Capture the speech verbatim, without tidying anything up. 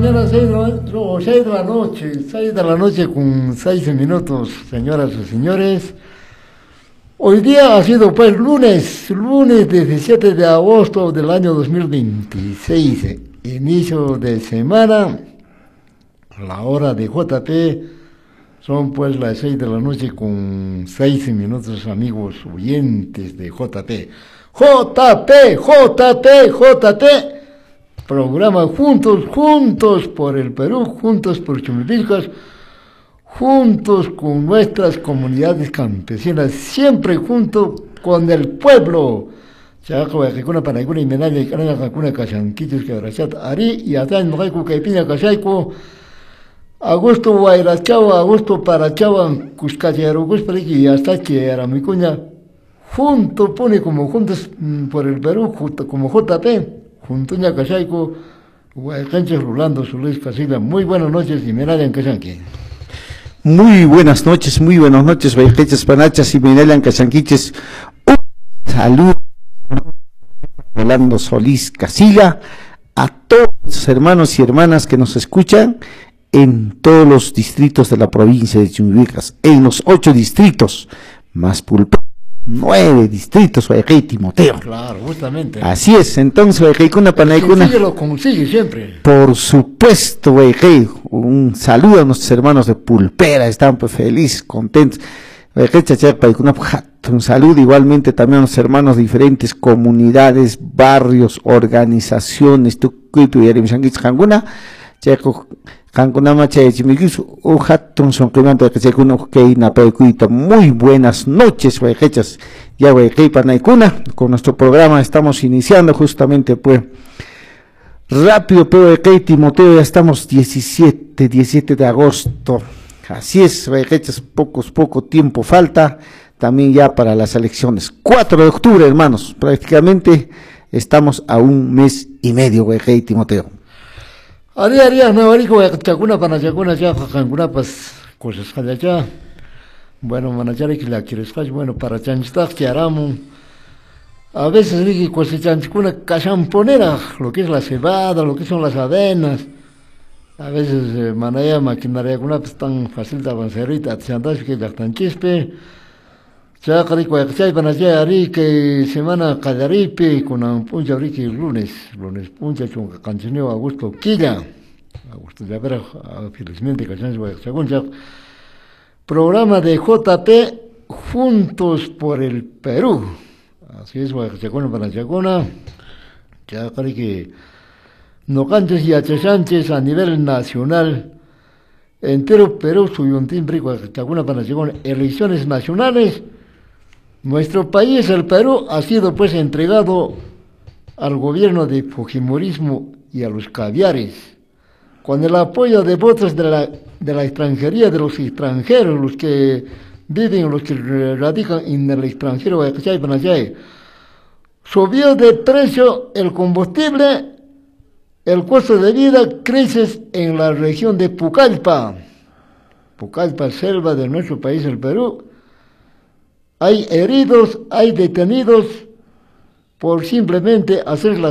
mañana, seis de la, no, seis de la noche, seis de la noche con seis minutos, señoras y señores. Hoy día ha sido pues lunes, lunes diecisiete de agosto del año dos mil veintiséis, inicio de semana, la hora de J P, son pues las seis de la noche con seis minutos, amigos oyentes de J P. J P, J P, J P, programa Juntos, Juntos por el Perú, Juntos por Chumilpilcas, juntos con nuestras comunidades campesinas, siempre junto con el pueblo. Chaco, Yakuna, Panaguna y Menaya, y Canana, Hakuna, Kashanquitos, Quebrachat, Ari, y Atán, Noiku, Caipina, Casaico, Augusto, Guairachava, Augusto, Parachava, Cuscachero, Cuspariqui, y hasta que era mi cuña, junto, pone como Juntos por el Perú, junto, como J P, junto a Casaico, Guaycanches, Rolando, Solís, Casilla. Muy buenas noches, y Menaya, en Casanqui. Muy buenas noches, muy buenas noches, Bayquechas, Panachas y Menelan Casanquiches. Un saludo, Rolando Solís Casilla, a todos los hermanos y hermanas que nos escuchan en todos los distritos de la provincia de Chumbivilcas, en los ocho distritos, más Pulpa, nueve distritos, Bayquey Timoteo. Claro, justamente. Así es, entonces, Bayquey, Cuna, Panaicuna. Sí, lo consigue siempre. Por supuesto, Bayquey, un saludo a nuestros hermanos de Pulpera, están pues felices, contentos. Un saludo igualmente también a los hermanos de diferentes comunidades, barrios, organizaciones, Tucuitu y Arimshanguich Janguna, Checo, Janguna Macha y Chimiquis, Ujatun son quemando que se cuno que inapecuita. Muy buenas noches, Bayquechas, ya Bayquey Panaicuna, con nuestro programa estamos iniciando justamente pues. Rápido, pero de Key Timoteo, ya estamos diecisiete de agosto. Así es, Bayquechas, pocos, poco tiempo falta también ya para las elecciones. cuatro de octubre, hermanos, prácticamente estamos a un mes y medio, Bayquey Timoteo. Aria, aria, no, arico, chacuna, panachacuna, ya, janguna, pues, cosas ya. Bueno, manachari que la quieres, bueno, para chanchtak, chiaramu. A veces dije cosechan una cachamponera, lo que es la cebada, lo que son las avenas. A veces eh, manaya maquinaria una pues tan fácil de avanzar ahorita, chantas que ya tan chispe. Ya cari cuachay panaya ari que semana cadaripe con un puncha ari que lunes, lunes puncha con cancioneo Augusto Quilla. Augusto ya verá felizmente cachan según ya programa de J P Juntos por el Perú. Así es, Guayacona para Chacona, ya creo que no cantes y Sánchez a nivel nacional, entero Perú, Suyuntín, Guayacona para Chacona, elecciones nacionales. Nuestro país, el Perú, ha sido pues entregado al gobierno de Fujimorismo y a los caviares, con el apoyo de votos de la, de la extranjería, de los extranjeros, los que viven, los que radican en el extranjero, subió de precio el combustible, el costo de vida, crisis en la región de Pucallpa, Pucallpa, selva de nuestro país, el Perú. Hay heridos, hay detenidos por simplemente hacer la